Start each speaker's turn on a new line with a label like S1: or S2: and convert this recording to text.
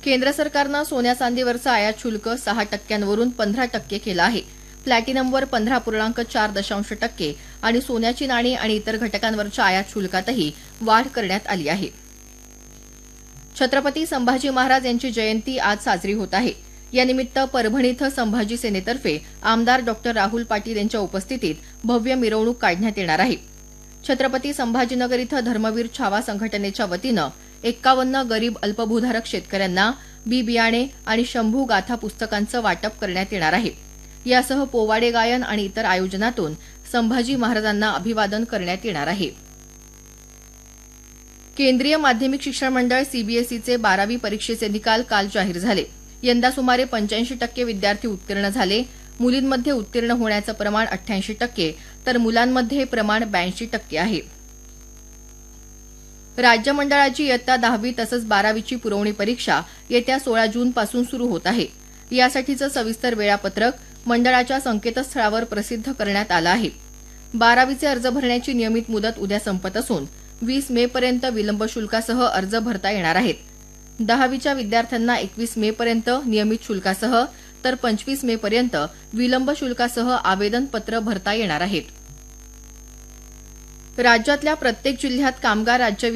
S1: केंद्र सरकारनं सोन्या चांदीवरचं आयात शुल्क 6% 15% केलं आहे. प्लॅटिनमवर 15.4% आणि सोन्याची नाणी आणि इतर घटकांवरच्या आयात शुल्कातही वाढ करण्यात आली आहे. छत्रपती संभाजी महाराज यांची जयंती आज साजरी होत आहे. यानिमित्त परभणी इथं संभाजी सेनेतर्फे आमदार डॉ. राहुल पाटील यांच्या उपस्थितीत भव्य मिरवणूक काढण्यात येणार आहे. छत्रपती संभाजीनगर इथं धर्मवीर छावा संघटनेच्या वतीनं 51 गरीब अल्पभूधारक शेतकऱ्यांना बी बियाणे आणि शंभू गाथा पुस्तकांचं वाटप करण्यात येणार आहे. यासह पोवाडे गायन आणि इतर आयोजनातून संभाजी महाराजांना अभिवादन करण्यात येणार आहे. केंद्रीय माध्यमिक शिक्षण मंडळ सीबीएसईचे 12वी परीक्षेचे निकाल काल जाहीर झाले. यंदा सुमारे 85% विद्यार्थी उत्तीर्ण झाले. मुलींमध्ये उत्तीर्ण होण्याचं प्रमाण 88%, तर मुलांमध्ये हे प्रमाण 82% आहे. राज्य मंडळाची इयत्ता 10वी तसंच 12वीची पुरवणी परीक्षा येत्या 16 जूनपासून सुरू होत आहे. यासाठीचं सविस्तर वेळापत्रक मंडळाच्या संकेतस्थळावर प्रसिद्ध करण्यात आलं आहे. 12वीचे अर्ज भरण्याची नियमित मुदत उद्या संपत असून 20 मे पर्यंत विलंब शुल्कासह अर्ज भरता येणार आहेत. 10वीच्या विद्यार्थ्यांना 21 मे पर्यंत नियमित शुल्कासह तर 25 मे पर्यंत विलंब शुल्कासह आवेदनपत्र भरता येणार आहेत. राज्यातल्या प्रत्येक जिल्ह्यात कामगार राज्य